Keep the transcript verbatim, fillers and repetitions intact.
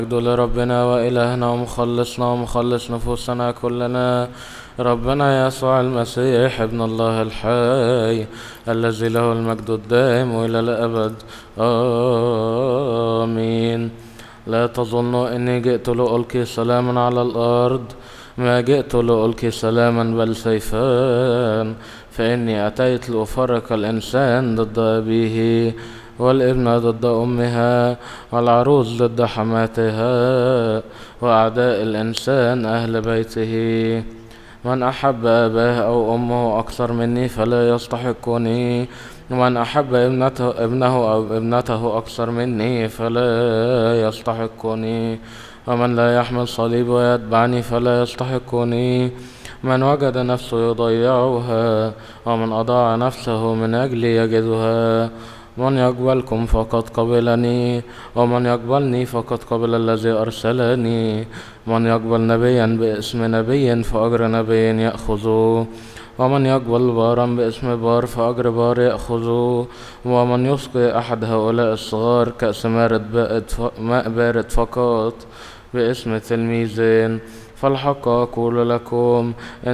مجد لربنا وإلهنا ومخلصنا ومخلص نفوسنا كلنا ربنا يسوع المسيح ابن الله الحي الذي له المجد الدائم إلى الأبد آمين. لا تظنوا إني جئت لألقي سلاما على الأرض، ما جئت لألقي سلاما بل سيفان، فإني أتيت لأفرق الإنسان ضد أبيه والابن ضد أمها والعروس ضد حماتها وأعداء الإنسان أهل بيته. من أحب أباه أو أمه أكثر مني فلا يستحقني، ومن أحب ابنته, ابنه أو ابنته أكثر مني فلا يستحقني، ومن لا يحمل صليب ويتبعني فلا يستحقني. من وجد نفسه يضيعها، ومن أضاع نفسه من أجلي يجدها. من يقبلكم فقد قبلني، ومن يقبلني فقد قبل الذي أرسلني. من يقبل نبيا باسم نبي فأجر نبي يأخذه، ومن يقبل بارا باسم بار فأجر بار يأخذه. ومن يسقي أحد هؤلاء الصغار كأس ماء بارد فقط باسم تلميذ، فالحق أقول لكم